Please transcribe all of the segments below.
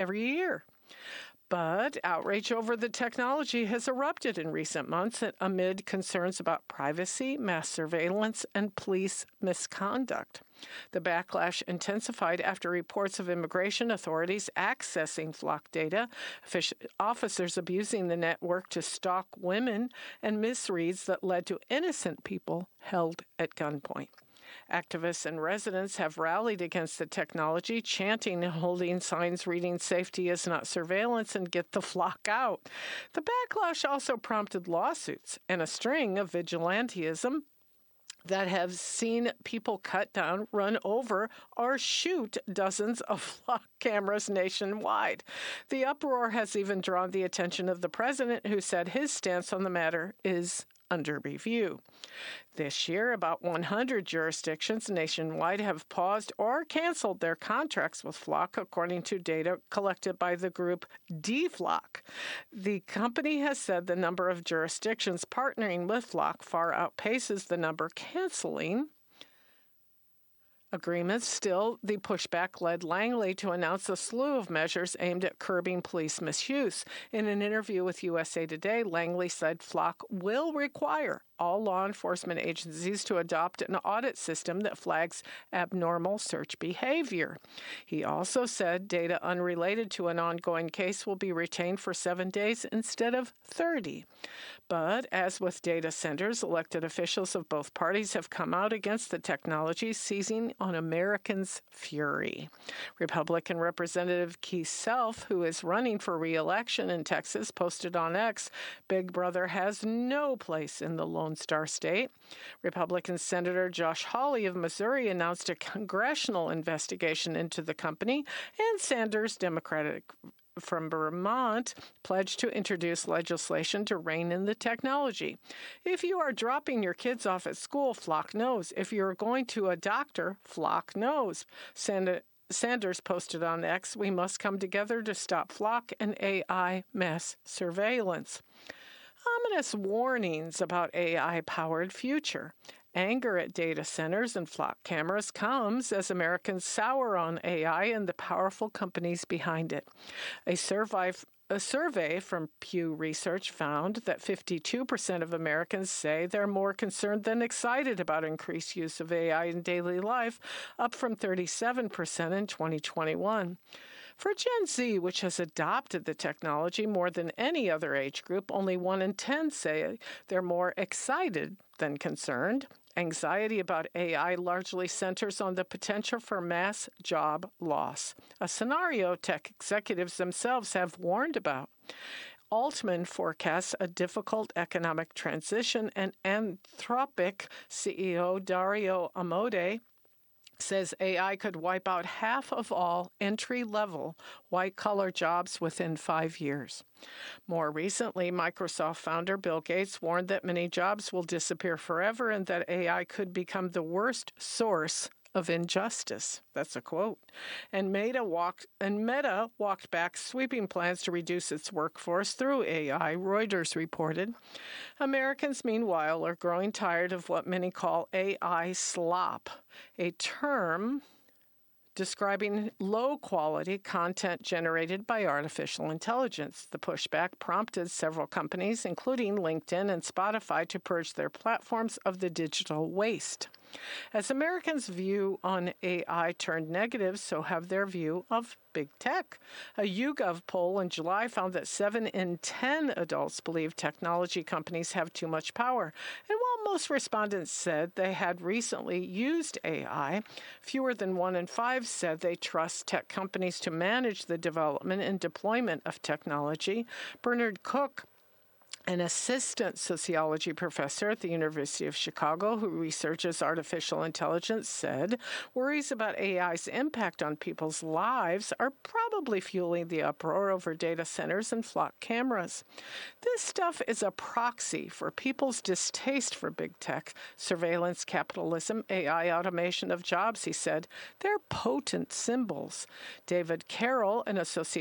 every year. But outrage over the technology has erupted in recent months amid concerns about privacy, mass surveillance, and police misconduct. The backlash intensified after reports of immigration authorities accessing Flock data, officers abusing the network to stalk women, and misreads that led to innocent people held at gunpoint. Activists and residents have rallied against the technology, chanting and holding signs reading "Safety is not surveillance" and "Get the flock out." The backlash also prompted lawsuits and a string of vigilantism that have seen people cut down, run over, or shoot dozens of flock cameras nationwide. The uproar has even drawn the attention of the president, who said his stance on the matter is under review. This year, about 100 jurisdictions nationwide have paused or canceled their contracts with Flock, according to data collected by the group DFlock. The company has said the number of jurisdictions partnering with Flock far outpaces the number canceling agreements. Still, the pushback led Langley to announce a slew of measures aimed at curbing police misuse. In an interview with USA Today, Langley said Flock will require all law enforcement agencies to adopt an audit system that flags abnormal search behavior. He also said data unrelated to an ongoing case will be retained for 7 days instead of 30. But as with data centers, elected officials of both parties have come out against the technology, seizing on Americans' fury. Republican Representative Keith Self, who is running for re-election in Texas, posted on X, "Big Brother has no place in the Lone Star State." Republican Senator Josh Hawley of Missouri announced a congressional investigation into the company, and Sanders, Democratic from Vermont, pledged to introduce legislation to rein in the technology. If you are dropping your kids off at school, Flock knows. If you're going to a doctor, Flock knows. Sanders posted on X, "We must come together to stop Flock and AI mass surveillance." Ominous warnings about AI-powered future. Anger at data centers and Flock cameras comes as Americans sour on AI and the powerful companies behind it. A survey from Pew Research found that 52% of Americans say they're more concerned than excited about increased use of AI in daily life, up from 37% in 2021. For Gen Z, which has adopted the technology more than any other age group, only 1 in 10 say they're more excited than concerned. Anxiety about AI largely centers on the potential for mass job loss, a scenario tech executives themselves have warned about. Altman forecasts a difficult economic transition, and Anthropic CEO Dario Amodei says AI could wipe out half of all entry-level white-collar jobs within 5 years. More recently, Microsoft founder Bill Gates warned that many jobs will disappear forever and that AI could become the worst source of injustice. That's a quote. And Meta walked back sweeping plans to reduce its workforce through AI, Reuters reported. Americans, meanwhile, are growing tired of what many call AI slop, a term describing low-quality content generated by artificial intelligence. The pushback prompted several companies, including LinkedIn and Spotify, to purge their platforms of the digital waste. As Americans' view on AI turned negative, so have their view of big tech. A YouGov poll in July found that 7 in 10 adults believe technology companies have too much power. And while most respondents said they had recently used AI, fewer than 1 in 5 said they trust tech companies to manage the development and deployment of technology. Bernard Cook, an assistant sociology professor at the University of Chicago who researches artificial intelligence, said worries about AI's impact on people's lives are probably fueling the uproar over data centers and Flock cameras. This stuff is a proxy for people's distaste for big tech, surveillance, capitalism, AI automation of jobs, he said. They're potent symbols. David Carroll, an associate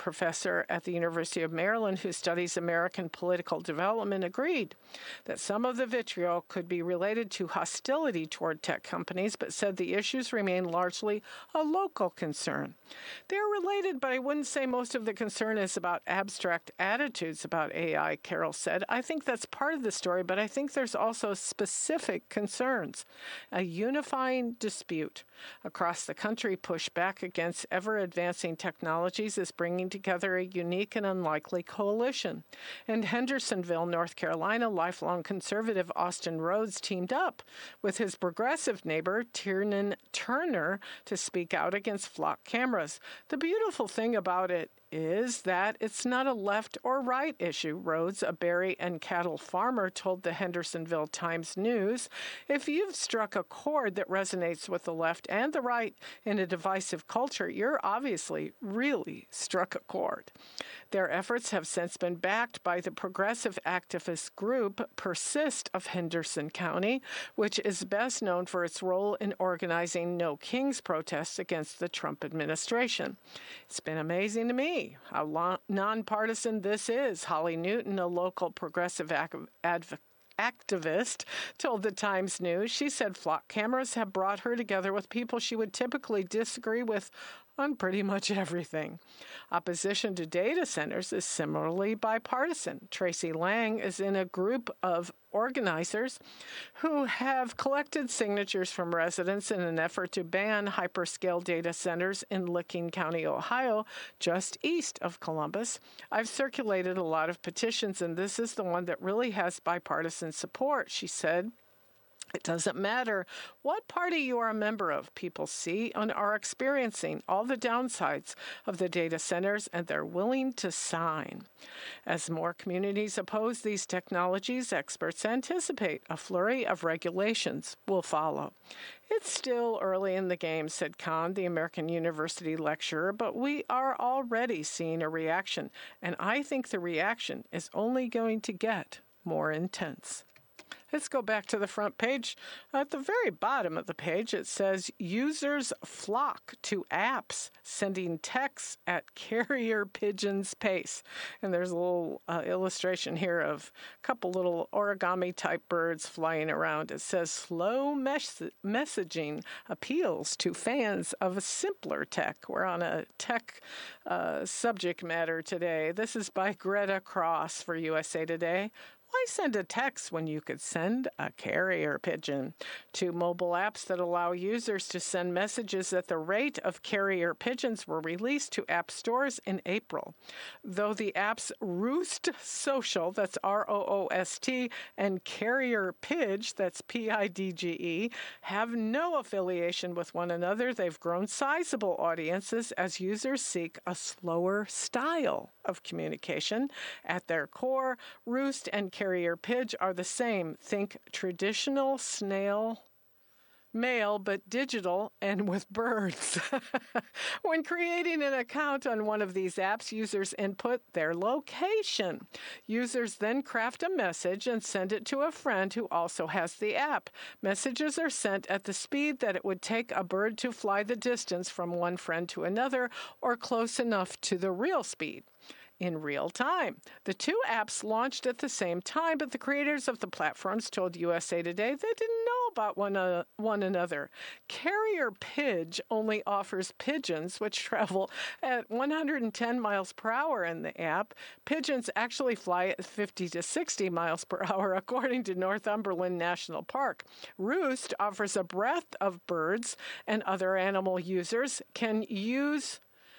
professor at the University of Maryland who studies American political development, agreed that some of the vitriol could be related to hostility toward tech companies, but said the issues remain largely a local concern. They're related, but I wouldn't say most of the concern is about abstract attitudes about AI, Carroll said. I think that's part of the story, but I think there's also specific concerns. A unifying dispute across the country pushed back against ever-advancing technologies is bringing together a unique and unlikely coalition. In Hendersonville, North Carolina, lifelong conservative Austin Rhodes teamed up with his progressive neighbor, Tiernan Turner, to speak out against flock cameras. The beautiful thing about it is that it's not a left or right issue, Rhodes, a berry and cattle farmer, told the Hendersonville Times-News. If you've struck a chord that resonates with the left and the right in a divisive culture, you're obviously really struck a chord. Their efforts have since been backed by the progressive activist group Persist of Henderson County, which is best known for its role in organizing No Kings protests against the Trump administration. It's been amazing to me how nonpartisan this is. Holly Newton, a local progressive activist, told the Times-News. She said flock cameras have brought her together with people she would typically disagree with on pretty much everything. Opposition to data centers is similarly bipartisan. Tracy Lang is in a group of organizers who have collected signatures from residents in an effort to ban hyperscale data centers in Licking County, Ohio, just east of Columbus. I've circulated a lot of petitions, and this is the one that really has bipartisan support, she said. It doesn't matter what party you are a member of. People see and are experiencing all the downsides of the data centers, and they're willing to sign. As more communities oppose these technologies, experts anticipate a flurry of regulations will follow. It's still early in the game, said Kahn, the American University lecturer, but we are already seeing a reaction, and I think the reaction is only going to get more intense. Let's go back to the front page. At the very bottom of the page, it says, users flock to apps, sending texts at carrier pigeon's pace. And there's a little illustration here of a couple little origami-type birds flying around. It says, slow messaging appeals to fans of simpler tech. We're on a tech subject matter today. This is by Greta Cross for USA Today. Why send a text when you could send a carrier pigeon? Two mobile apps that allow users to send messages at the rate of carrier pigeons were released to app stores in April. Though the apps Roost Social, that's R-O-O-S-T, and Carrier Pidge, that's P-I-D-G-E, have no affiliation with one another, they've grown sizable audiences as users seek a slower style of communication. At their core, Roost and Carrier Pidge are the same. Think traditional snail mail, but digital and with birds. When creating an account on one of these apps, users input their location. Users then craft a message and send it to a friend who also has the app. Messages are sent at the speed that it would take a bird to fly the distance from one friend to another, or close enough to the real speed. In real time. The two apps launched at the same time, but the creators of the platforms told USA Today they didn't know about one another. Carrier Pidge only offers pigeons, which travel at 110 miles per hour in the app. Pigeons actually fly at 50 to 60 miles per hour, according to Northumberland National Park. Roost offers a breadth of birds and other animal users can choose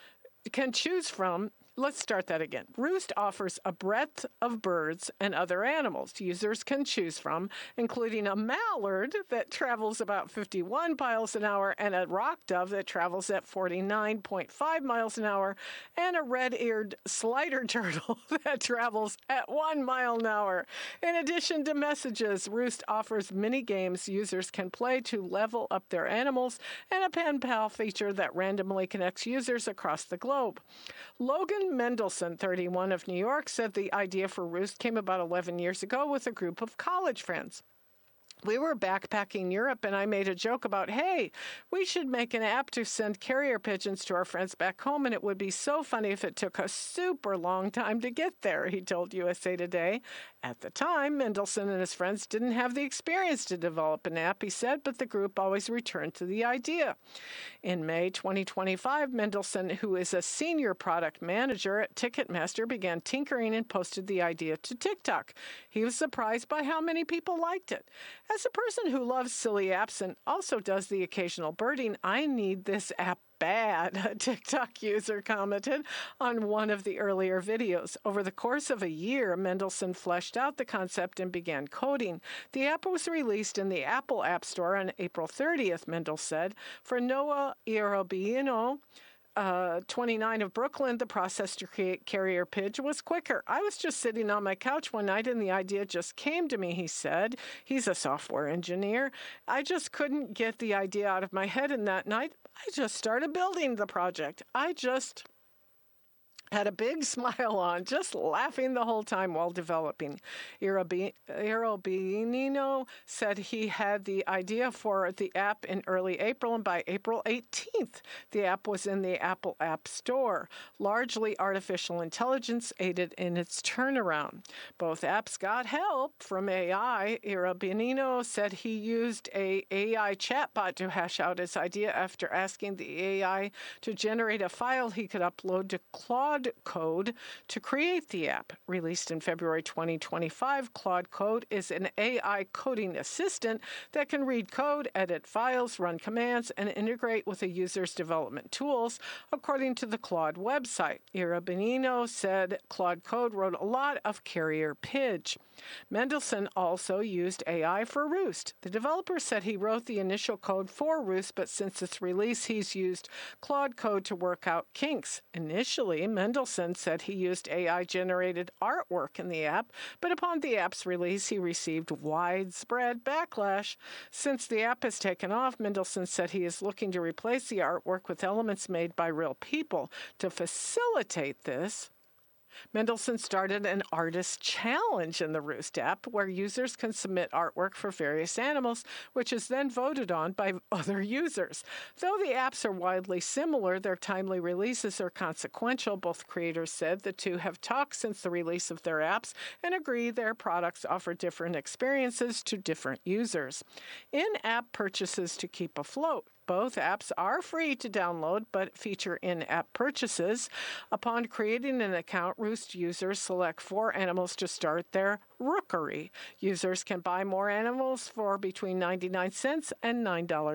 from. Let's start that again. Roost offers a breadth of birds and other animals users can choose from, including a mallard that travels about 51 miles an hour and a rock dove that travels at 49.5 miles an hour and a red-eared slider turtle that travels at 1 mile an hour. In addition to messages, Roost offers mini games users can play to level up their animals and a pen pal feature that randomly connects users across the globe. Logan Mendelson, 31, of New York, said the idea for Roost came about 11 years ago with a group of college friends. We were backpacking Europe, and I made a joke about, hey, we should make an app to send carrier pigeons to our friends back home, and it would be so funny if it took a super long time to get there, he told USA Today. At the time, Mendelsohn and his friends didn't have the experience to develop an app, he said, but the group always returned to the idea. In May 2025, Mendelsohn, who is a senior product manager at Ticketmaster, began tinkering and posted the idea to TikTok. He was surprised by how many people liked it. As a person who loves silly apps and also does the occasional birding, I need this app bad, a TikTok user commented on one of the earlier videos. Over the course of a year, Mendelsohn fleshed out the concept and began coding. The app was released in the Apple App Store on April 30th, Mendel said. For Noah Irobino, 29 of Brooklyn, the process to create Carrier Pidge was quicker. I was just sitting on my couch one night and the idea just came to me, he said. He's a software engineer. I just couldn't get the idea out of my head, and that night I just started building the project. I just had a big smile on, just laughing the whole time while developing. Irobino said he had the idea for the app in early April, and by April 18th, the app was in the Apple App Store. Largely artificial intelligence aided in its turnaround. Both apps got help from AI. Irobino said he used an AI chatbot to hash out his idea after asking the AI to generate a file he could upload to Claude Code to create the app. Released in February 2025, Claude Code is an AI coding assistant that can read code, edit files, run commands, and integrate with a user's development tools, according to the Claude website. Irobino said Claude Code wrote a lot of Carrier Pidge. Mendelsohn also used AI for Roost. The developer said he wrote the initial code for Roost, but since its release, he's used Claude Code to work out kinks. Initially, Mendelsohn said he used AI-generated artwork in the app, but upon the app's release, he received widespread backlash. Since the app has taken off, Mendelsohn said he is looking to replace the artwork with elements made by real people. To facilitate this, Mendelsohn started an artist challenge in the Roost app where users can submit artwork for various animals, which is then voted on by other users. Though the apps are widely similar, their timely releases are consequential. Both creators said the two have talked since the release of their apps and agree their products offer different experiences to different users. In-app purchases to keep afloat. Both apps are free to download, but feature in-app purchases. Upon creating an account, Roost users select 4 animals to start their rookery. Users can buy more animals for between 99 cents and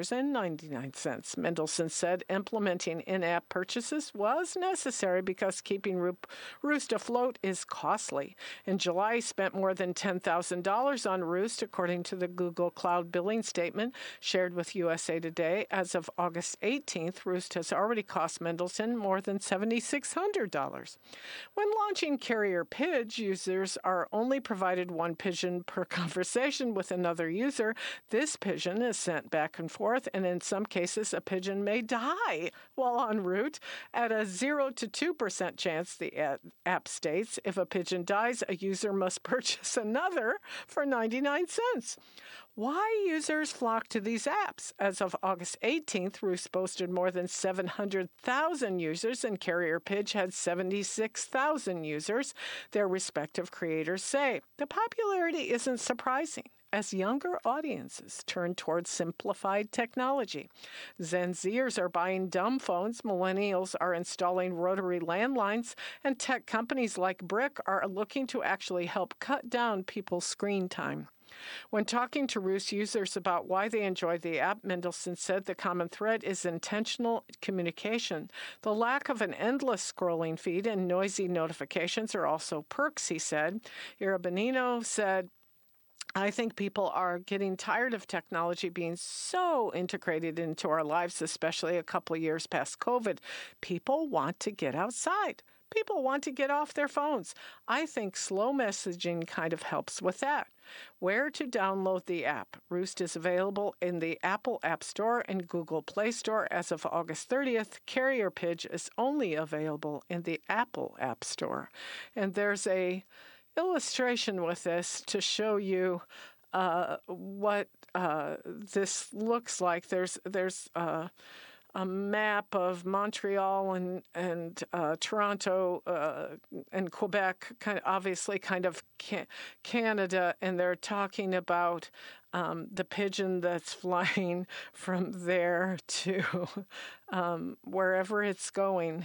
$9.99. Mendelsohn said implementing in-app purchases was necessary because keeping Roost afloat is costly. In July, he spent more than $10,000 on Roost, according to the Google Cloud billing statement shared with USA Today. As of August 18th, Roost has already cost Mendelsohn more than $7,600. When launching Carrier Pidge, users are only provided one pigeon per conversation with another user. This pigeon is sent back and forth, and in some cases, a pigeon may die while en route. At a 0 to 2% chance, the app states, if a pigeon dies, a user must purchase another for 99 cents. Why users flock to these apps? As of August 18th, Roost boasted more than 700,000 users, and Carrier Pidge had 76,000 users, their respective creators say. The popularity isn't surprising, as younger audiences turn towards simplified technology. Gen Zers are buying dumb phones, millennials are installing rotary landlines, and tech companies like Brick are looking to actually help cut down people's screen time. When talking to Roost users about why they enjoy the app, Mendelsohn said the common thread is intentional communication. The lack of an endless scrolling feed and noisy notifications are also perks, he said. Irobino said, I think people are getting tired of technology being so integrated into our lives, especially a couple of years past COVID. People want to get outside. People want to get off their phones. I think slow messaging kind of helps with that. Where to download the app? Roost is available in the Apple App Store and Google Play Store as of August 30th. Carrier Pidge is only available in the Apple App Store. And there's a illustration with this to show you what this looks like. There's a map of Montreal and Toronto and Quebec, kind of Canada, and they're talking about the pigeon that's flying from there to wherever it's going.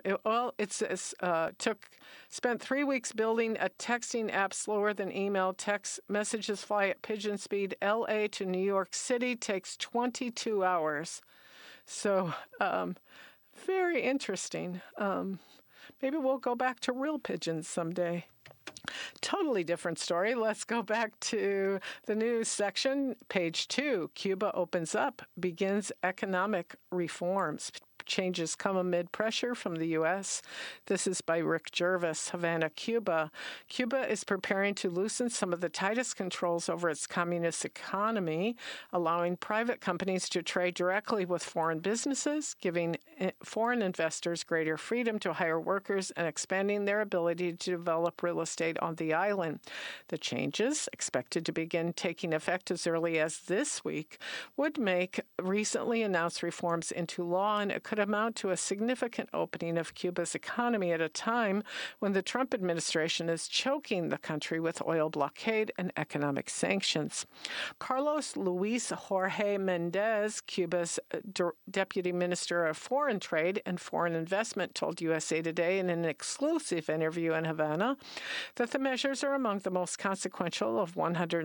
Spent 3 weeks building a texting app slower than email. Text messages fly at pigeon speed. LA to New York City takes 22 hours. So, very interesting. Maybe we'll go back to real pigeons someday. Totally different story. Let's go back to the news section. Page 2, Cuba opens up, begins economic reforms. Changes come amid pressure from the U.S. This is by Rick Jervis, Havana, Cuba. Cuba is preparing to loosen some of the tightest controls over its communist economy, allowing private companies to trade directly with foreign businesses, giving foreign investors greater freedom to hire workers, and expanding their ability to develop real estate on the island. The changes, expected to begin taking effect as early as this week, would make recently announced reforms into law, and it could amount to a significant opening of Cuba's economy at a time when the Trump administration is choking the country with oil blockade and economic sanctions. Carlos Luis Jorge Mendez, Cuba's Deputy Minister of Foreign Trade and Foreign Investment, told USA Today in an exclusive interview in Havana that the measures are among the most consequential of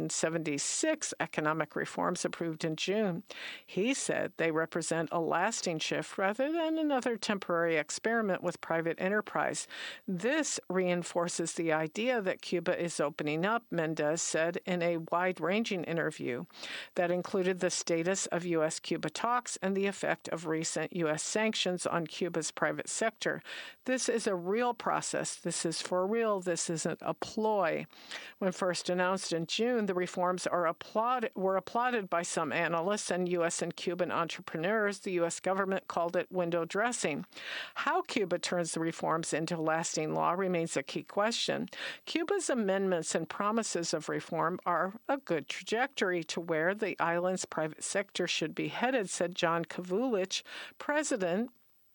176 economic reforms approved in June. He said they represent a lasting shift rather than another temporary experiment with private enterprise. This reinforces the idea that Cuba is opening up, Mendez said in a wide-ranging interview that included the status of U.S.-Cuba talks and the effect of recent U.S. sanctions on Cuba's private sector. This is a real process. This is for real. This isn't a ploy. When first announced in June, the reforms were applauded by some analysts and U.S. and Cuban entrepreneurs. The U.S. government called it window dressing. How Cuba turns the reforms into lasting law remains a key question. Cuba's amendments and promises of reform are a good trajectory to where the island's private sector should be headed, said John Kavulich, president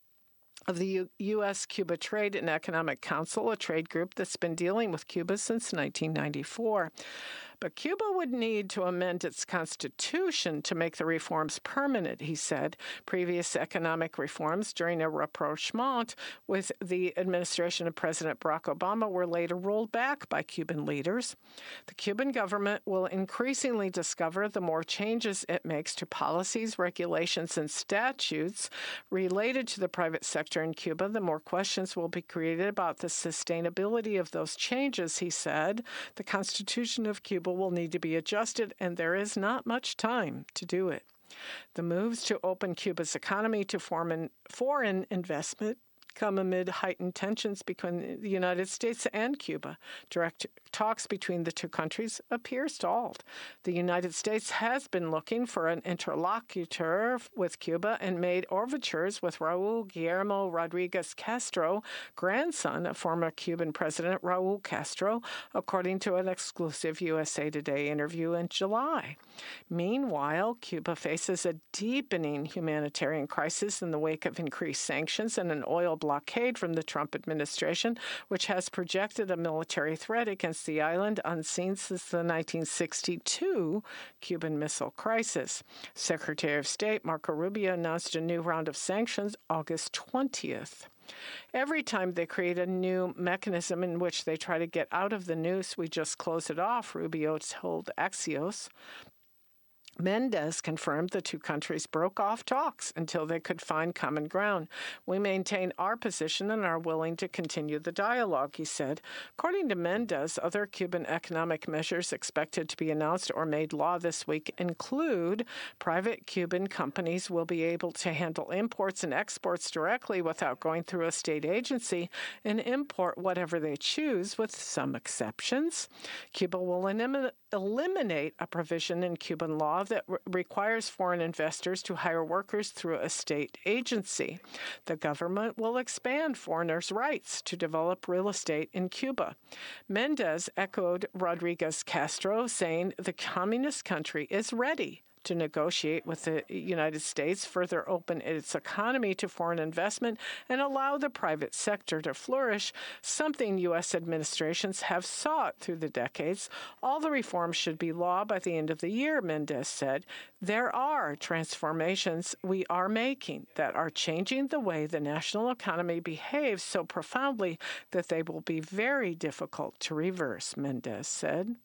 of the U.S.-Cuba Trade and Economic Council, a trade group that's been dealing with Cuba since 1994. But Cuba would need to amend its constitution to make the reforms permanent, he said. Previous economic reforms during a rapprochement with the administration of President Barack Obama were later rolled back by Cuban leaders. The Cuban government will increasingly discover the more changes it makes to policies, regulations, and statutes related to the private sector in Cuba, the more questions will be created about the sustainability of those changes, he said. The Constitution of Cuba will need to be adjusted, and there is not much time to do it. The moves to open Cuba's economy to foreign investment come amid heightened tensions between the United States and Cuba. Direct talks between the two countries appear stalled. The United States has been looking for an interlocutor with Cuba and made overtures with Raul Guillermo Rodriguez Castro, grandson of former Cuban President Raul Castro, according to an exclusive USA Today interview in July. Meanwhile, Cuba faces a deepening humanitarian crisis in the wake of increased sanctions and an oil blockade from the Trump administration, which has projected a military threat against the island unseen since the 1962 Cuban Missile Crisis. Secretary of State Marco Rubio announced a new round of sanctions August 20th. Every time they create a new mechanism in which they try to get out of the noose, we just close it off, Rubio told Axios. Mendez confirmed the two countries broke off talks until they could find common ground. We maintain our position and are willing to continue the dialogue, he said. According to Mendez, other Cuban economic measures expected to be announced or made law this week include private Cuban companies will be able to handle imports and exports directly without going through a state agency and import whatever they choose, with some exceptions. Cuba will eliminate a provision in Cuban law law that requires foreign investors to hire workers through a state agency. The government will expand foreigners' rights to develop real estate in Cuba. Mendez echoed Rodriguez Castro, saying the communist country is ready to negotiate with the United States, further open its economy to foreign investment, and allow the private sector to flourish, something U.S. administrations have sought through the decades. All the reforms should be law by the end of the year, Mendez said. There are transformations we are making that are changing the way the national economy behaves so profoundly that they will be very difficult to reverse, Mendez said.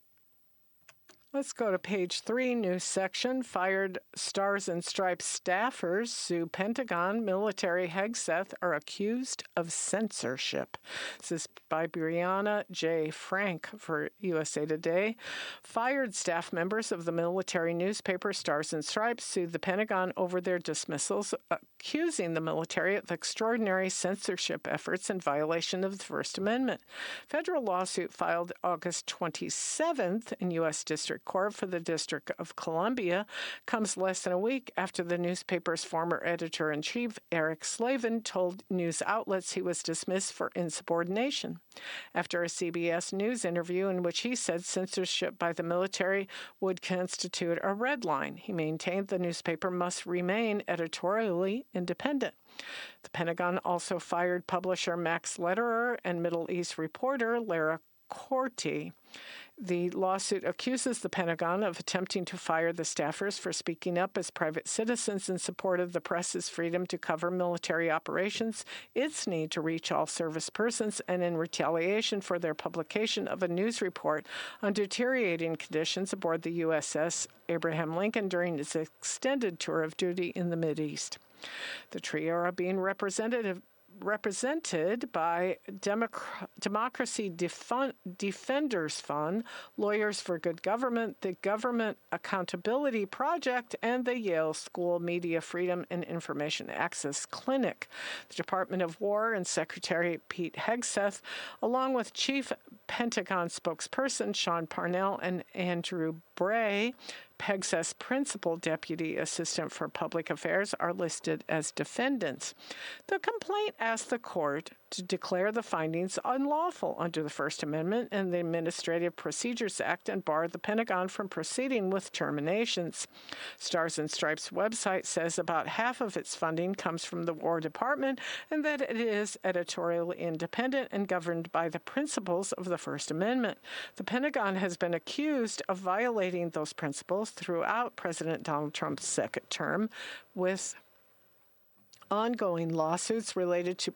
Let's go to page 3, news section. Fired Stars and Stripes staffers sue Pentagon. Military Hegseth are accused of censorship. This is by Brianna J. Frank for USA Today. Fired staff members of the military newspaper Stars and Stripes sued the Pentagon over their dismissals, accusing the military of extraordinary censorship efforts in violation of the First Amendment. Federal lawsuit filed August 27th in U.S. District Court for the District of Columbia comes less than a week after the newspaper's former editor-in-chief, Eric Slavin, told news outlets he was dismissed for insubordination after a CBS News interview in which he said censorship by the military would constitute a red line. He maintained the newspaper must remain editorially independent. The Pentagon also fired publisher Max Lederer and Middle East reporter Lara Corti. The lawsuit accuses the Pentagon of attempting to fire the staffers for speaking up as private citizens in support of the press's freedom to cover military operations, its need to reach all service persons, and in retaliation for their publication of a news report on deteriorating conditions aboard the USS Abraham Lincoln during its extended tour of duty in the Mideast. The trio are being represented by Democracy Defenders Fund, Lawyers for Good Government, the Government Accountability Project, and the Yale School Media Freedom and Information Access Clinic. The Department of War and Secretary Pete Hegseth, along with Chief Pentagon spokesperson Sean Parnell and Andrew Bray, Hegseth's principal deputy assistant for public affairs, are listed as defendants. The complaint asked the court to declare the findings unlawful under the First Amendment and the Administrative Procedures Act and bar the Pentagon from proceeding with terminations. Stars and Stripes website says about half of its funding comes from the War Department and that it is editorially independent and governed by the principles of the First Amendment. The Pentagon has been accused of violating those principles throughout President Donald Trump's second term, with ongoing lawsuits related to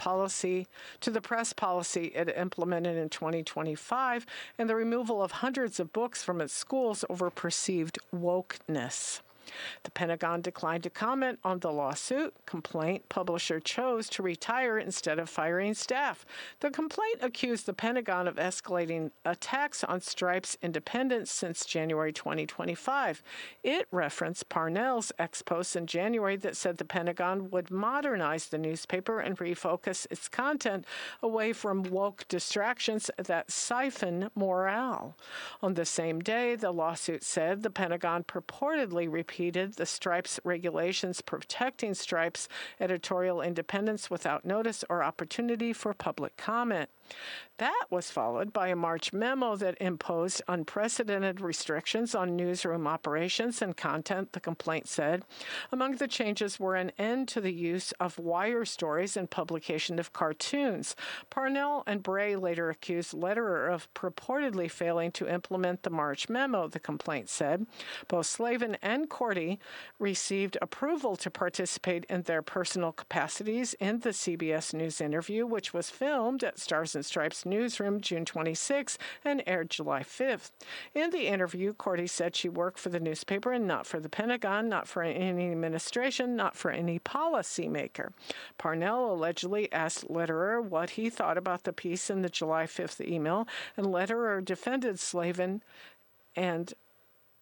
the press policy it implemented in 2025 and the removal of hundreds of books from its schools over perceived wokeness. The Pentagon declined to comment on the lawsuit. Complaint publisher chose to retire instead of firing staff. The complaint accused the Pentagon of escalating attacks on Stripes' independence since January 2025. It referenced Parnell's ex-post in January that said the Pentagon would modernize the newspaper and refocus its content away from woke distractions that siphon morale. On the same day, the lawsuit said the Pentagon purportedly repeated the Stripes regulations protecting Stripes' editorial independence without notice or opportunity for public comment. That was followed by a March memo that imposed unprecedented restrictions on newsroom operations and content, the complaint said. Among the changes were an end to the use of wire stories and publication of cartoons. Parnell and Bray later accused Lederer of purportedly failing to implement the March memo, the complaint said. Both Slavin and Corti received approval to participate in their personal capacities in the CBS News interview, which was filmed at Stars and Stripes newsroom June 26 and aired July 5th. In the interview, Corti said she worked for the newspaper and not for the Pentagon, not for any administration, not for any policymaker. Parnell allegedly asked Lederer what he thought about the piece in the July 5th email, and Lederer defended Slavin and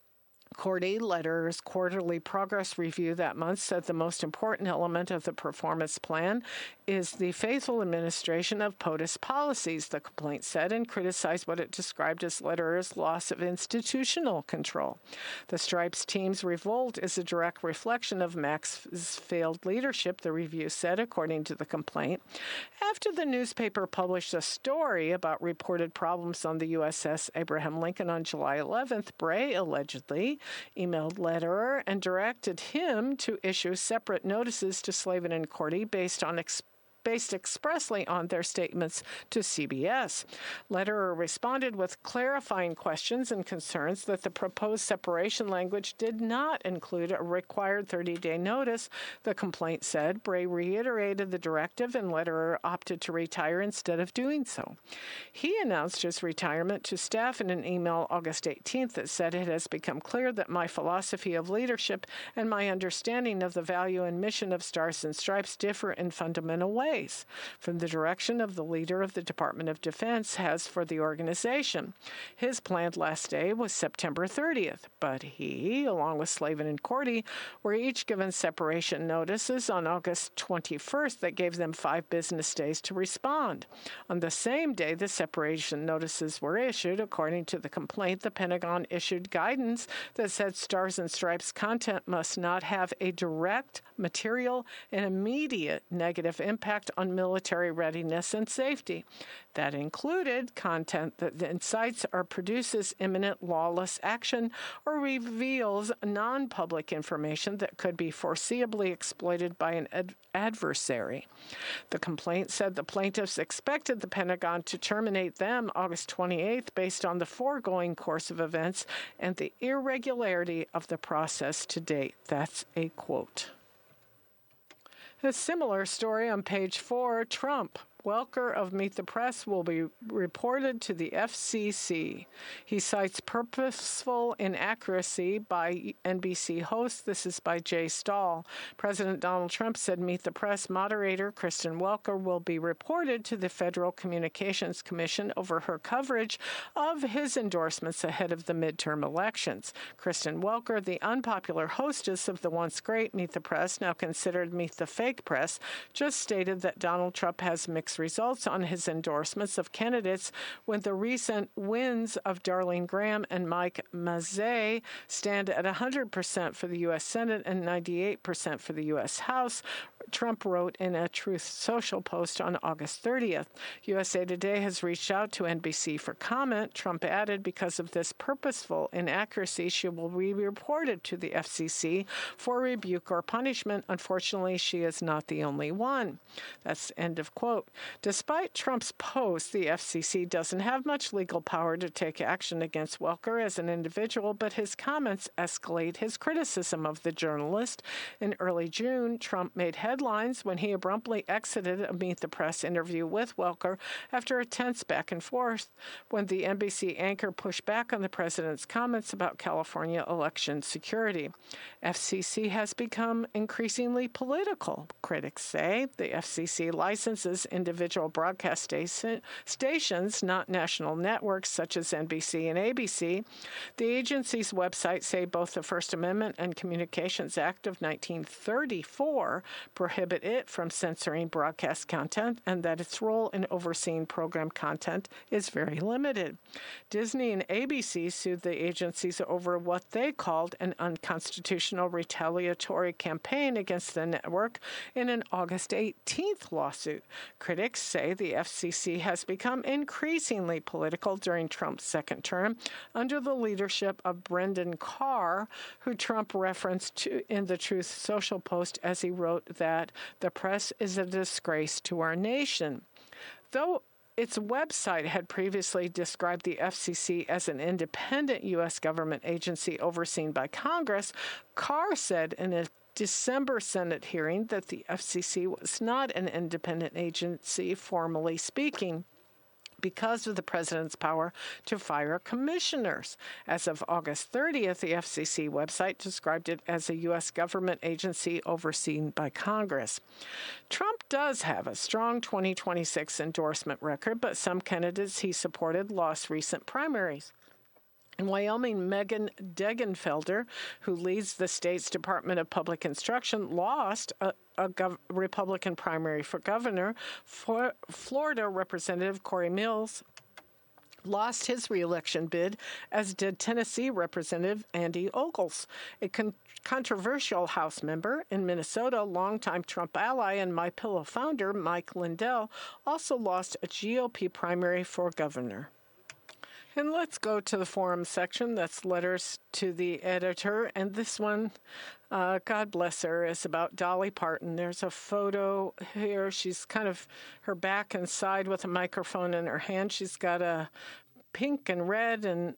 Cordy, Letterer's quarterly progress review that month, said the most important element of the performance plan is the faithful administration of POTUS policies, the complaint said, and criticized what it described as Letterer's loss of institutional control. The Stripes team's revolt is a direct reflection of Max's failed leadership, the review said, according to the complaint. After the newspaper published a story about reported problems on the USS Abraham Lincoln on July 11th, Bray allegedly emailed Lederer and directed him to issue separate notices to Slavin and Cordy based expressly on their statements to CBS. Lederer responded with clarifying questions and concerns that the proposed separation language did not include a required 30-day notice, the complaint said. Bray reiterated the directive, and Lederer opted to retire instead of doing so. He announced his retirement to staff in an email August 18th that said, "It has become clear that my philosophy of leadership and my understanding of the value and mission of Stars and Stripes differ in fundamental ways from the direction of the leader of the Department of Defense has for the organization." His planned last day was September 30th, but he, along with Slavin and Cordy, were each given separation notices on August 21st that gave them 5 business days to respond. On the same day the separation notices were issued, according to the complaint, the Pentagon issued guidance that said Stars and Stripes content must not have a direct, material, and immediate negative impact on military readiness and safety. That included content that incites or produces imminent lawless action or reveals non-public information that could be foreseeably exploited by an adversary. The complaint said the plaintiffs expected the Pentagon to terminate them August 28th based on the foregoing course of events and the irregularity of the process to date. That's a quote. A similar story on page 4, Trump. Welker of Meet the Press will be reported to the FCC. He cites purposeful inaccuracy by NBC host. This is by Jay Stahl. President Donald Trump said Meet the Press moderator Kristen Welker will be reported to the Federal Communications Commission over her coverage of his endorsements ahead of the midterm elections. Kristen Welker, the unpopular hostess of the once great Meet the Press, now considered Meet the Fake Press, just stated that Donald Trump has mixed results on his endorsements of candidates when the recent wins of Darlene Graham and Mike Mazzei stand at 100% for the U.S. Senate and 98% for the U.S. House, Trump wrote in a Truth Social post on August 30th. USA Today has reached out to NBC for comment. Trump added, because of this purposeful inaccuracy, she will be reported to the FCC for rebuke or punishment. Unfortunately, she is not the only one. That's end of quote. Despite Trump's post, the FCC doesn't have much legal power to take action against Welker as an individual, but his comments escalate his criticism of the journalist. In early June, Trump made headlines when he abruptly exited a Meet the Press interview with Welker after a tense back and forth when the NBC anchor pushed back on the president's comments about California election security. FCC has become increasingly political, critics say. The FCC licenses individual broadcast stations, not national networks such as NBC and ABC. The agency's website say both the First Amendment and Communications Act of 1934 prohibit it from censoring broadcast content and that its role in overseeing program content is very limited. Disney and ABC sued the agencies over what they called an unconstitutional retaliatory campaign against the network in an August 18th lawsuit. Critics say the FCC has become increasingly political during Trump's second term under the leadership of Brendan Carr, who Trump referenced in the Truth Social post as he wrote that the press is a disgrace to our nation. Though its website had previously described the FCC as an independent U.S. government agency overseen by Congress, Carr said in a December Senate hearing that the FCC was not an independent agency, formally speaking, because of the president's power to fire commissioners. As of August 30th, the FCC website described it as a U.S. government agency overseen by Congress. Trump does have a strong 2026 endorsement record, but some candidates he supported lost recent primaries. In Wyoming, Megan Degenfelder, who leads the state's Department of Public Instruction, lost a Republican primary for governor. Florida Representative Corey Mills lost his reelection bid, as did Tennessee Representative Andy Ogles. A controversial House member in Minnesota, longtime Trump ally and MyPillow founder Mike Lindell, also lost a GOP primary for governor. And let's go to the forum section. That's letters to the editor. And this one, God bless her, is about Dolly Parton. There's a photo here. She's kind of her back and side with a microphone in her hand. She's got a pink and red and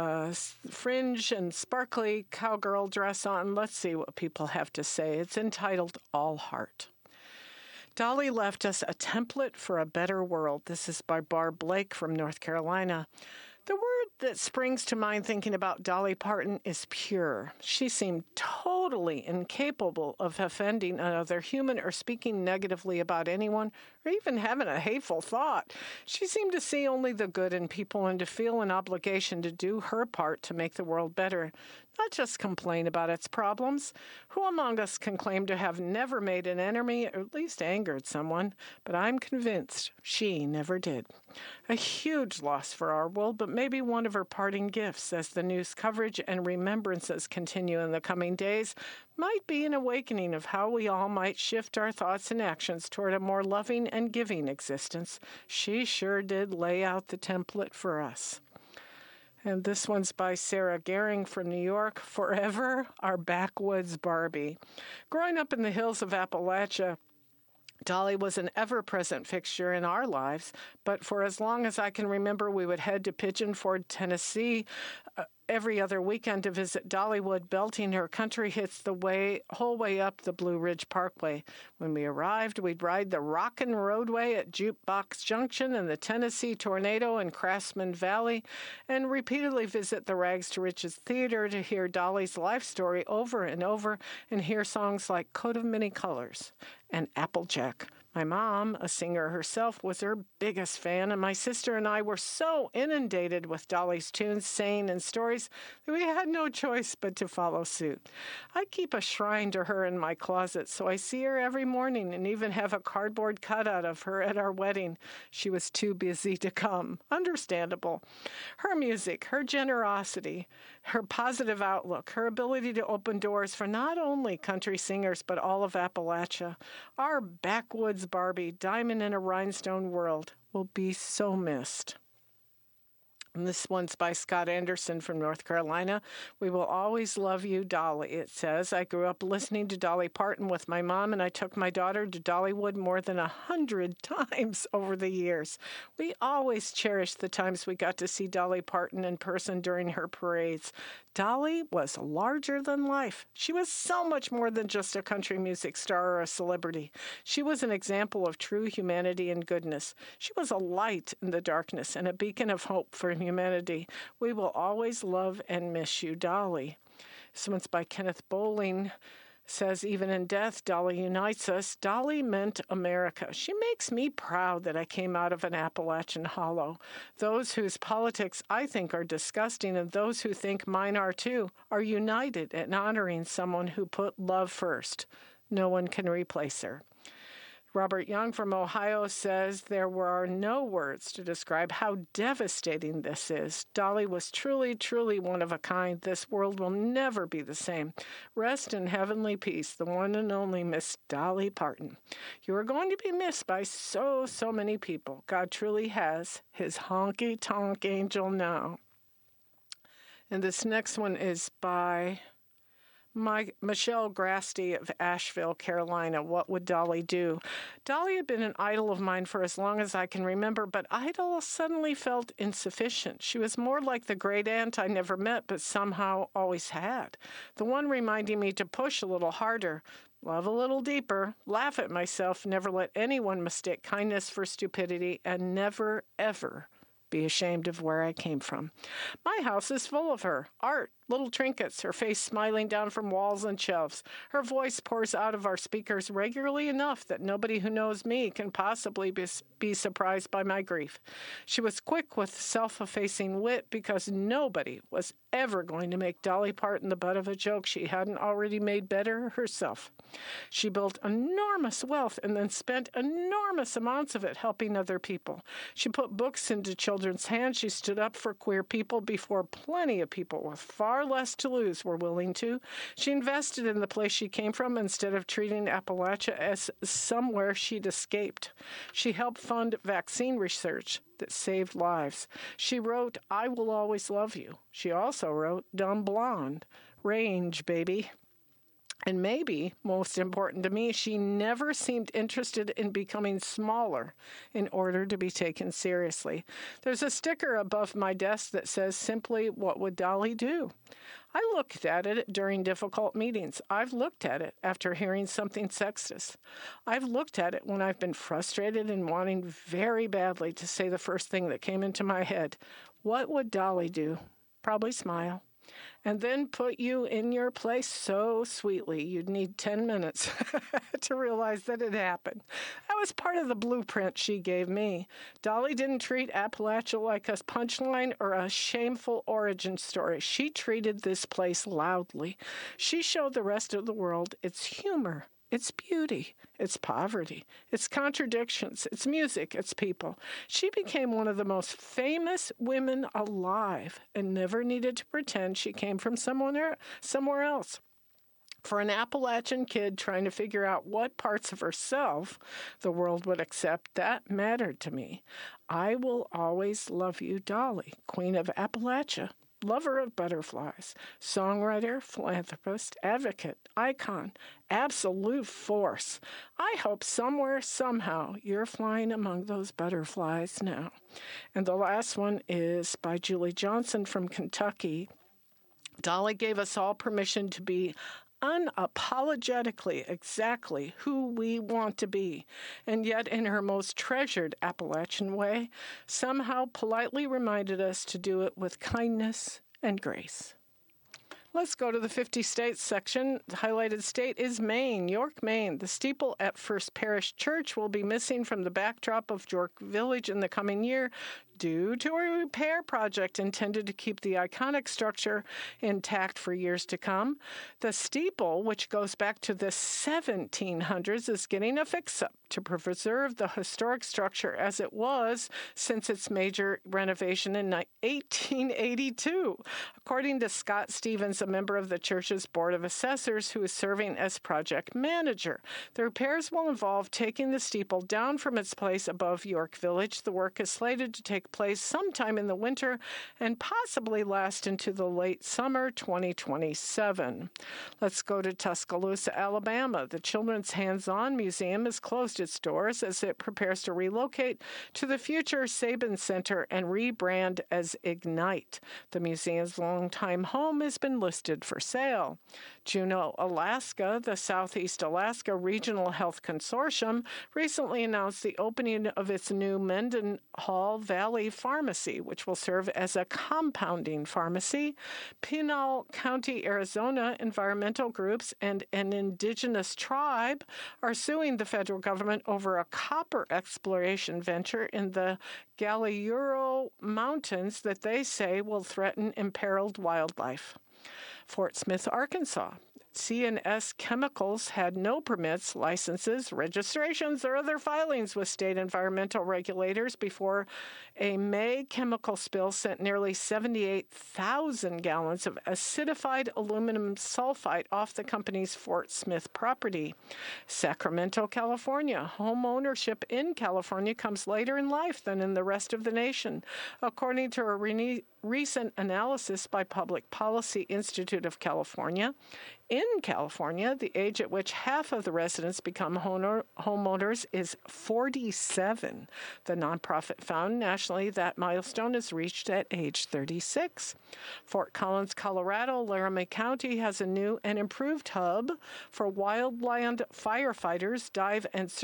fringe and sparkly cowgirl dress on. Let's see what people have to say. It's entitled All Heart. Dolly left us a template for a better world. This is by Barb Blake from North Carolina. The word that springs to mind thinking about Dolly Parton is pure. She seemed totally incapable of offending another human or speaking negatively about anyone or even having a hateful thought. She seemed to see only the good in people and to feel an obligation to do her part to make the world better, not just complain about its problems. Who among us can claim to have never made an enemy or at least angered someone? But I'm convinced she never did. A huge loss for our world, but maybe one of her parting gifts as the news coverage and remembrances continue in the coming days might be an awakening of how we all might shift our thoughts and actions toward a more loving and giving existence. She sure did lay out the template for us. And this one's by Sarah Gehring from New York. Forever, our backwoods Barbie. Growing up in the hills of Appalachia, Dolly was an ever-present fixture in our lives, but for as long as I can remember, we would head to Pigeon Forge, Tennessee, every other weekend to visit Dollywood, belting her country hits the whole way up the Blue Ridge Parkway. When we arrived, we'd ride the Rockin' Roadway at Jukebox Junction and the Tennessee Tornado in Craftsman Valley, and repeatedly visit the Rags to Riches Theater to hear Dolly's life story over and over and hear songs like Coat of Many Colors and Applejack. My mom, a singer herself, was her biggest fan, and my sister and I were so inundated with Dolly's tunes, saying, and stories that we had no choice but to follow suit. I keep a shrine to her in my closet, so I see her every morning and even have a cardboard cutout of her at our wedding. She was too busy to come. Understandable. Her music, her generosity, her positive outlook, her ability to open doors for not only country singers but all of Appalachia. Our backwoods Barbie, diamond in a rhinestone world, will be so missed. And this one's by Scott Anderson from North Carolina. We will always love you, Dolly, it says. I grew up listening to Dolly Parton with my mom, and I took my daughter to Dollywood more than 100 times over the years. We always cherished the times we got to see Dolly Parton in person during her parades. Dolly was larger than life. She was so much more than just a country music star or a celebrity. She was an example of true humanity and goodness. She was a light in the darkness and a beacon of hope for humanity. We will always love and miss you, Dolly. This one's by Kenneth Bowling. Says, even in death, Dolly unites us. Dolly meant America. She makes me proud that I came out of an Appalachian hollow. Those whose politics I think are disgusting and those who think mine are too are united in honoring someone who put love first. No one can replace her. Robert Young from Ohio says there were no words to describe how devastating this is. Dolly was truly, truly one of a kind. This world will never be the same. Rest in heavenly peace, the one and only Miss Dolly Parton. You are going to be missed by so many people. God truly has his honky-tonk angel now. And this next one is by Michelle Grasty of Asheville, Carolina. What would Dolly do? Dolly had been an idol of mine for as long as I can remember, but idol suddenly felt insufficient. She was more like the great aunt I never met, but somehow always had. The one reminding me to push a little harder, love a little deeper, laugh at myself, never let anyone mistake kindness for stupidity, and never, ever be ashamed of where I came from. My house is full of her. Art, little trinkets, her face smiling down from walls and shelves. Her voice pours out of our speakers regularly enough that nobody who knows me can possibly be surprised by my grief. She was quick with self-effacing wit because nobody was ever going to make Dolly Parton the butt of a joke she hadn't already made better herself. She built enormous wealth and then spent enormous amounts of it helping other people. She put books into children's hands. She stood up for queer people before plenty of people with far less to lose were willing to. She invested in the place she came from instead of treating Appalachia as somewhere she'd escaped. She helped fund vaccine research that saved lives. She wrote, I Will Always Love You. She also wrote Dumb Blonde. Range, baby. And maybe, most important to me, she never seemed interested in becoming smaller in order to be taken seriously. There's a sticker above my desk that says simply, what would Dolly do? I looked at it during difficult meetings. I've looked at it after hearing something sexist. I've looked at it when I've been frustrated and wanting very badly to say the first thing that came into my head. What would Dolly do? Probably smile. And then put you in your place so sweetly you'd need 10 minutes to realize that it happened. That was part of the blueprint she gave me. Dolly didn't treat Appalachia like a punchline or a shameful origin story. She treated this place loudly. She showed the rest of the world its humor, its beauty, its poverty, its contradictions, its music, its people. She became one of the most famous women alive and never needed to pretend she came from somewhere else. For an Appalachian kid trying to figure out what parts of herself the world would accept, that mattered to me. I will always love you, Dolly, Queen of Appalachia. Lover of butterflies, songwriter, philanthropist, advocate, icon, absolute force. I hope somewhere, somehow, you're flying among those butterflies now. And the last one is by Julie Johnson from Kentucky. Dolly gave us all permission to be unapologetically exactly who we want to be, and yet in her most treasured Appalachian way, somehow politely reminded us to do it with kindness and grace. Let's go to the 50 states section. The highlighted state is Maine, York, Maine. The steeple at First Parish Church will be missing from the backdrop of York Village in the coming year due to a repair project intended to keep the iconic structure intact for years to come. The steeple, which goes back to the 1700s, is getting a fix-up to preserve the historic structure as it was since its major renovation in 1882. According to Scott Stevens, a member of the church's Board of Assessors who is serving as project manager, the repairs will involve taking the steeple down from its place above York Village. The work is slated to take place sometime in the winter and possibly last into the late summer 2027. Let's go to Tuscaloosa, Alabama. The Children's Hands-On Museum has closed its doors as it prepares to relocate to the future Sabin Center and rebrand as Ignite. The museum's longtime home has been listed for sale. Juneau, Alaska, the Southeast Alaska Regional Health Consortium recently announced the opening of its new Mendenhall Valley Pharmacy, which will serve as a compounding pharmacy. Pinal County, Arizona, environmental groups and an indigenous tribe are suing the federal government over a copper exploration venture in the Galliuro Mountains that they say will threaten imperiled wildlife. Fort Smith, Arkansas. C&S Chemicals had no permits, licenses, registrations, or other filings with state environmental regulators before a May chemical spill sent nearly 78,000 gallons of acidified aluminum sulfite off the company's Fort Smith property. Sacramento, California. Home ownership in California comes later in life than in the rest of the nation. According to a recent analysis by Public Policy Institute of California, in California, the age at which half of the residents become homeowners is 47. The nonprofit found nationally that milestone is reached at age 36. Fort Collins, Colorado, Laramie County has a new and improved hub for wildland firefighters, dive and search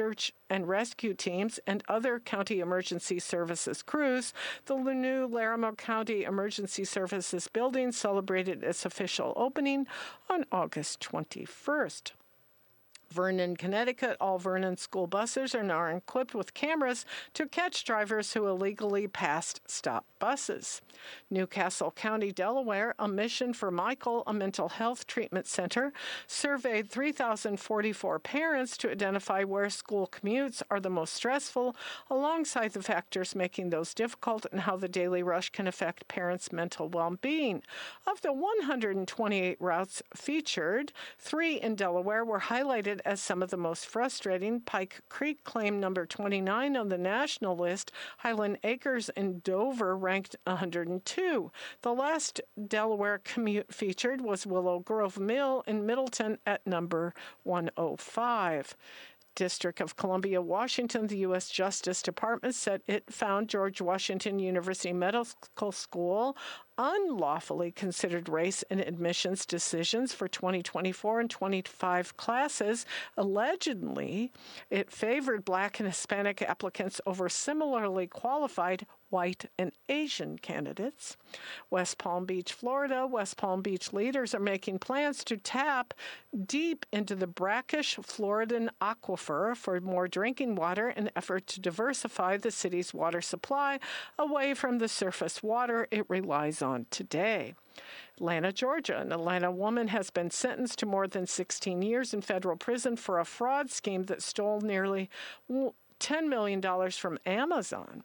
and rescue teams and other county emergency services crews, the new Larimer County Emergency Services building celebrated its official opening on August 21st. Vernon, Connecticut, all Vernon school buses are now equipped with cameras to catch drivers who illegally passed stop buses. Newcastle County, Delaware, a mission for Michael, a mental health treatment center, surveyed 3,044 parents to identify where school commutes are the most stressful, alongside the factors making those difficult and how the daily rush can affect parents' mental well-being. Of the 128 routes featured, 3 in Delaware were highlighted as some of the most frustrating. Pike Creek claimed number 29 on the national list. Highland Acres in Dover ranked 102. The last Delaware commute featured was Willow Grove Mill in Middleton at number 105. District of Columbia, Washington, the U.S. Justice Department said it found George Washington University Medical School unlawfully considered race in admissions decisions for 2024 and 25 classes. Allegedly, it favored Black and Hispanic applicants over similarly qualified white and Asian candidates. West Palm Beach, Florida. West Palm Beach leaders are making plans to tap deep into the brackish Floridan aquifer for more drinking water in an effort to diversify the city's water supply away from the surface water it relies on today. Atlanta, Georgia. An Atlanta woman has been sentenced to more than 16 years in federal prison for a fraud scheme that stole nearly $10 million from Amazon.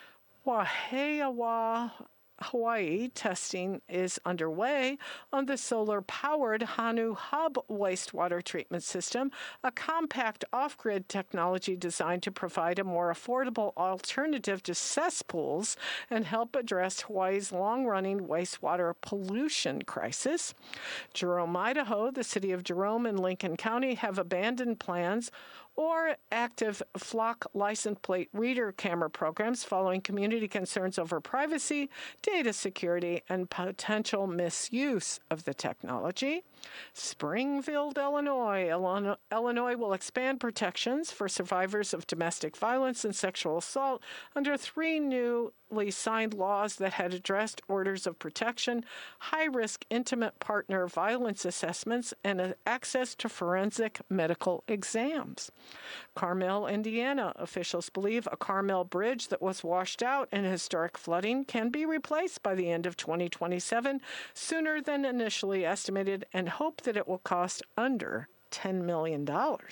Wahiawa, Hawaii, testing is underway on the solar-powered Hanu Hub wastewater treatment system, a compact off-grid technology designed to provide a more affordable alternative to cesspools and help address Hawaii's long-running wastewater pollution crisis. Jerome, Idaho, the city of Jerome and Lincoln County have abandoned plans or active flock license plate reader camera programs following community concerns over privacy, data security, and potential misuse of the technology. Springfield, Illinois. Illinois will expand protections for survivors of domestic violence and sexual assault under 3 newly signed laws that had addressed orders of protection, high-risk intimate partner violence assessments, and access to forensic medical exams. Carmel, Indiana. Officials believe a Carmel bridge that was washed out in historic flooding can be replaced by the end of 2027, sooner than initially estimated, and hope that it will cost under $10 million.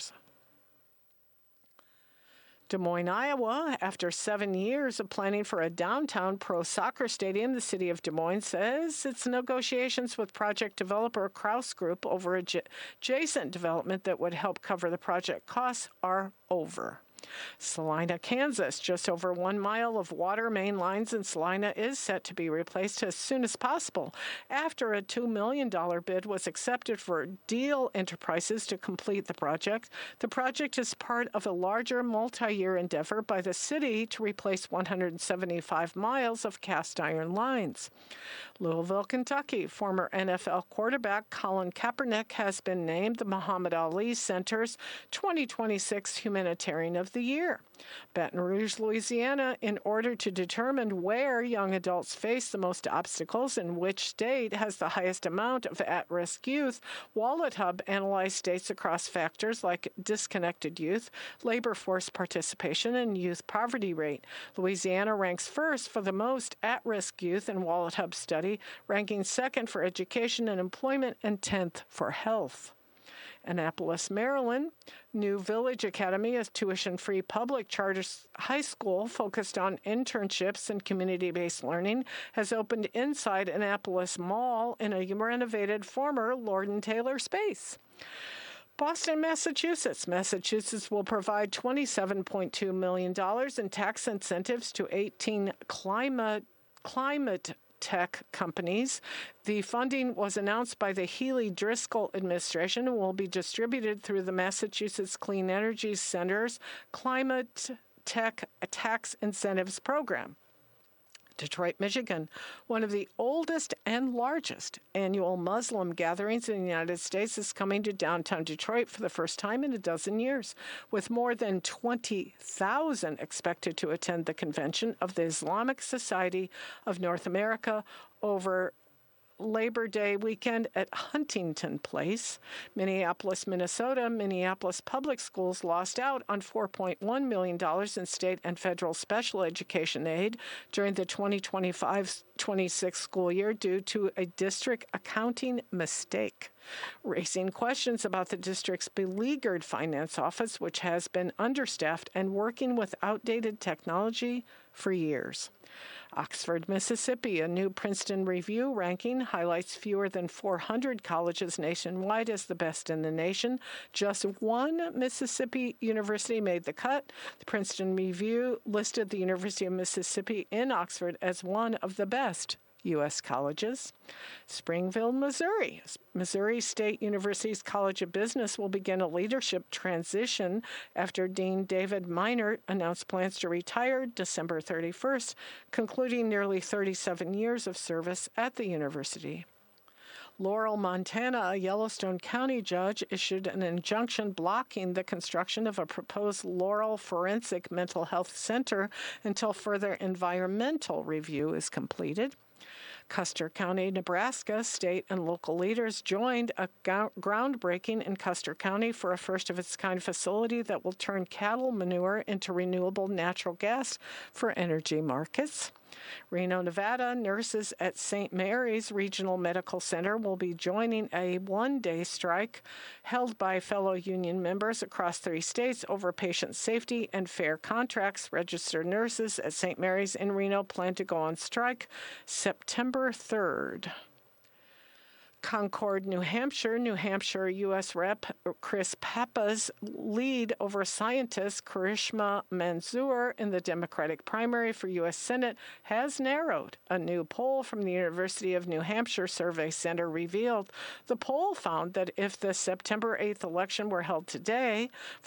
Des Moines, Iowa. After 7 years of planning for a downtown pro soccer stadium, the city of Des Moines says its negotiations with project developer Kraus Group over adjacent development that would help cover the project costs are over. Salina, Kansas. Just over 1 mile of water main lines in Salina is set to be replaced as soon as possible after a $2 million bid was accepted for Deal Enterprises to complete the project. The project is part of a larger multi-year endeavor by the city to replace 175 miles of cast iron lines. Louisville, Kentucky. Former NFL quarterback Colin Kaepernick has been named the Muhammad Ali Center's 2026 Humanitarian of the Year. Baton Rouge, Louisiana. In order to determine where young adults face the most obstacles and which state has the highest amount of at-risk youth, Wallet Hub analyzed states across factors like disconnected youth, labor force participation, and youth poverty rate. Louisiana ranks first for the most at-risk youth in Wallet Hub study, ranking second for education and employment and 10th for health. Annapolis, Maryland. New Village Academy, a tuition-free public charter high school focused on internships and community-based learning, has opened inside Annapolis Mall in a renovated former Lord & Taylor space. Boston, Massachusetts. Massachusetts will provide $27.2 million in tax incentives to 18 climate tech companies. The funding was announced by the Healey-Driscoll administration and will be distributed through the Massachusetts Clean Energy Center's Climate Tech Tax Incentives Program. Detroit, Michigan, one of the oldest and largest annual Muslim gatherings in the United States, is coming to downtown Detroit for the first time in a dozen years, with more than 20,000 expected to attend the convention of the Islamic Society of North America over Labor Day weekend at Huntington Place, Minneapolis, Minnesota. Minneapolis Public Schools lost out on $4.1 million in state and federal special education aid during the 2025-26 school year due to a district accounting mistake, raising questions about the district's beleaguered finance office, which has been understaffed and working with outdated technology for years. Oxford, Mississippi, a new Princeton Review ranking highlights fewer than 400 colleges nationwide as the best in the nation. Just one Mississippi university made the cut. The Princeton Review listed the University of Mississippi in Oxford as one of the best U.S. colleges. Springfield, Missouri. Missouri State University's College of Business will begin a leadership transition after Dean David Minert announced plans to retire December 31st, concluding nearly 37 years of service at the university. Laurel, Montana, a Yellowstone County judge issued an injunction blocking the construction of a proposed Laurel Forensic Mental Health Center until further environmental review is completed. Custer County, Nebraska, state and local leaders joined a groundbreaking in Custer County for a first-of-its-kind facility that will turn cattle manure into renewable natural gas for energy markets. Reno, Nevada, nurses at St. Mary's Regional Medical Center will be joining a one-day strike held by fellow union members across 3 states over patient safety and fair contracts. Registered nurses at St. Mary's in Reno plan to go on strike September 3rd. Concord, New Hampshire, U.S. Rep. Chris Pappas' lead over scientist Karishma Manzoor in the Democratic primary for U.S. Senate has narrowed. A new poll from the University of New Hampshire Survey Center revealed. The poll found that if the September 8th election were held today,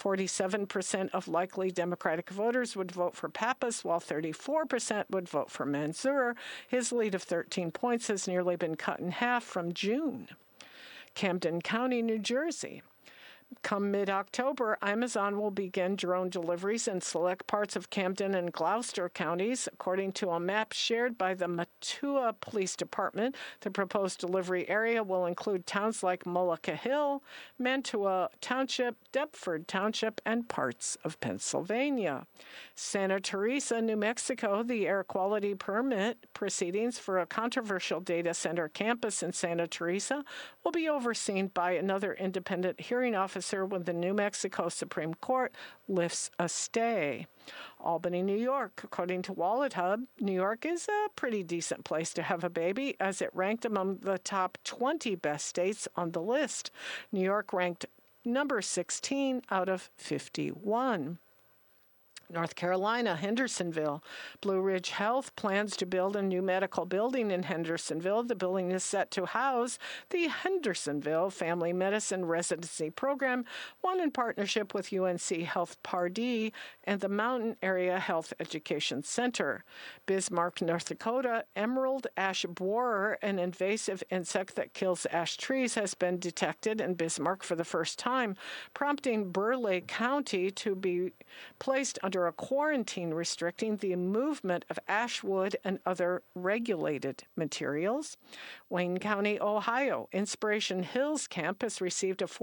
47% of likely Democratic voters would vote for Pappas, while 34% would vote for Manzoor. His lead of 13 points has nearly been cut in half from June. Camden County, New Jersey. Come mid-October, Amazon will begin drone deliveries in select parts of Camden and Gloucester counties. According to a map shared by the Matua Police Department, the proposed delivery area will include towns like Mullica Hill, Mantua Township, Deptford Township, and parts of Pennsylvania. Santa Teresa, New Mexico, the air quality permit proceedings for a controversial data center campus in Santa Teresa will be overseen by another independent hearing officer when the New Mexico Supreme Court lifts a stay. Albany, New York. According to WalletHub, New York is a pretty decent place to have a baby, as it ranked among the top 20 best states on the list. New York ranked number 16 out of 51. North Carolina, Hendersonville. Blue Ridge Health plans to build a new medical building in Hendersonville. The building is set to house the Hendersonville Family Medicine Residency Program, one in partnership with UNC Health Pardee and the Mountain Area Health Education Center. Bismarck, North Dakota. Emerald ash borer, an invasive insect that kills ash trees, has been detected in Bismarck for the first time, prompting Burleigh County to be placed under a quarantine restricting the movement of ash wood and other regulated materials. Wayne County, Ohio. Inspiration Hills Campus received a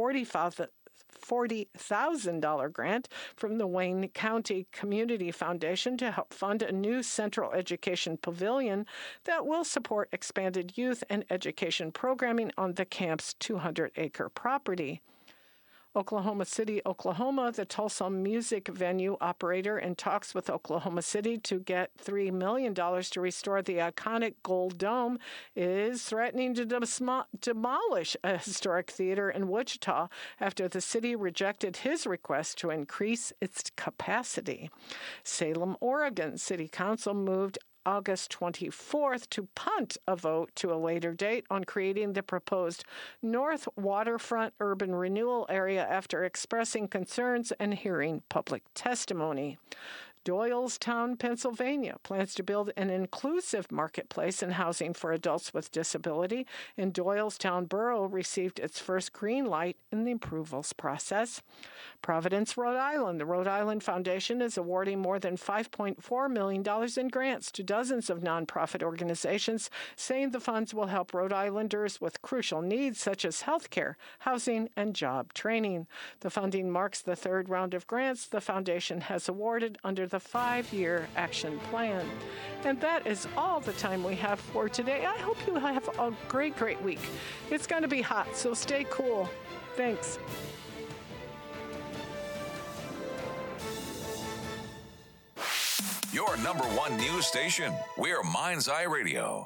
$40,000 grant from the Wayne County Community Foundation to help fund a new central education pavilion that will support expanded youth and education programming on the camp's 200-acre property. Oklahoma City, Oklahoma, the Tulsa music venue operator in talks with Oklahoma City to get $3 million to restore the iconic Gold Dome is threatening to demolish a historic theater in Wichita after the city rejected his request to increase its capacity. Salem, Oregon, City Council moved August 24th to punt a vote to a later date on creating the proposed North Waterfront Urban Renewal Area after expressing concerns and hearing public testimony. Doylestown, Pennsylvania plans to build an inclusive marketplace and housing for adults with disability, and Doylestown Borough received its first green light in the approvals process. Providence, Rhode Island. The Rhode Island Foundation is awarding more than $5.4 million in grants to dozens of nonprofit organizations, saying the funds will help Rhode Islanders with crucial needs such as health care, housing, and job training. The funding marks the third round of grants the foundation has awarded under the 5-year action plan. And that is all the time we have for today. I hope you have a great, great week. It's going to be hot, so stay cool. Thanks. Your number one news station. We're Mind's Eye Radio.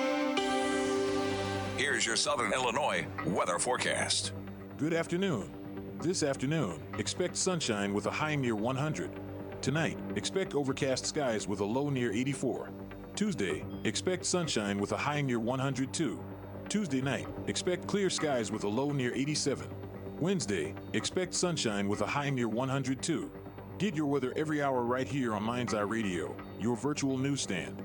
Here's your Southern Illinois weather forecast. Good afternoon. This afternoon, expect sunshine with a high near 100. Tonight, expect overcast skies with a low near 84. Tuesday, expect sunshine with a high near 102. Tuesday night, expect clear skies with a low near 87. Wednesday, expect sunshine with a high near 102. Get your weather every hour right here on Mind's Eye Radio, your virtual newsstand.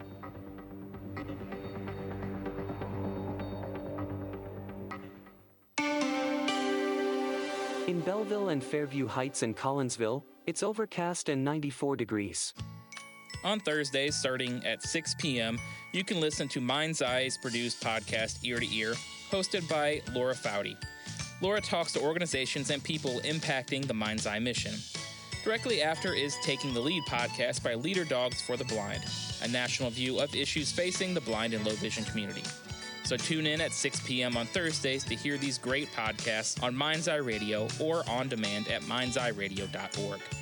In Belleville and Fairview Heights and Collinsville, it's overcast and 94 degrees. On Thursdays, starting at 6 p.m., you can listen to Mind's Eye's produced podcast, Ear to Ear, hosted by Laura Foudy. Laura talks to organizations and people impacting the Mind's Eye mission. Directly after is Taking the Lead podcast by Leader Dogs for the Blind, a national view of issues facing the blind and low vision community. So tune in at 6 p.m. on Thursdays to hear these great podcasts on Mind's Eye Radio or on demand at mindseyeradio.org.